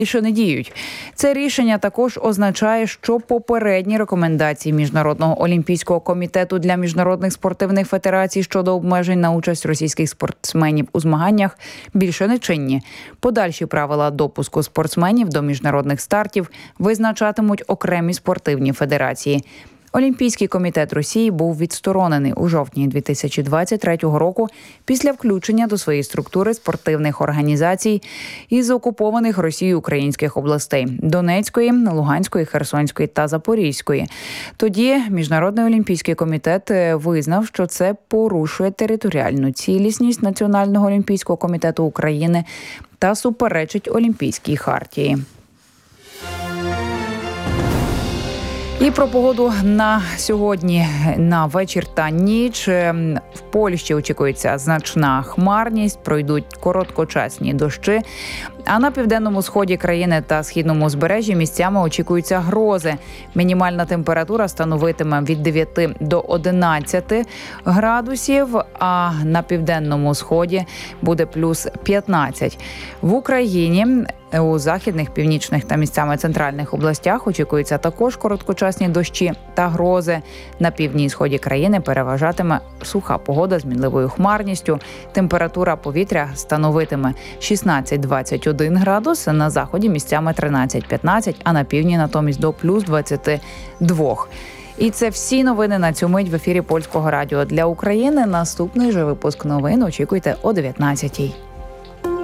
що не діють. Це рішення також означає, що попередні рекомендації Міжнародного олімпійського комітету для міжнародних спортивних федерацій щодо обмежень на участь російських спортсменів у змаганнях більше не чинні. Подальші правила допуску спортсменів до міжнародних стартів визначатимуть окремі спортивні федерації. Олімпійський комітет Росії був відсторонений у жовтні 2023 року після включення до своєї структури спортивних організацій із окупованих Росією українських областей – Донецької, Луганської, Херсонської та Запорізької. Тоді Міжнародний олімпійський комітет визнав, що це порушує територіальну цілісність Національного олімпійського комітету України та суперечить Олімпійській хартії. І про погоду на сьогодні, на вечір та ніч. В Польщі очікується значна хмарність, пройдуть короткочасні дощі. А на південному сході країни та східному узбережжі місцями очікуються грози. Мінімальна температура становитиме від 9 до 11 градусів, а на південному сході буде плюс 15. В Україні у західних, північних та місцями центральних областях очікуються також короткочасні дощі та грози. На півдні і сході країни переважатиме суха погода з мінливою хмарністю. Температура повітря становитиме 16-21 градус, на заході місцями 13-15, а на півдні натомість до плюс 22. І це всі новини на цю мить в ефірі Польського радіо для України. Наступний же випуск новин очікуйте о 19-й.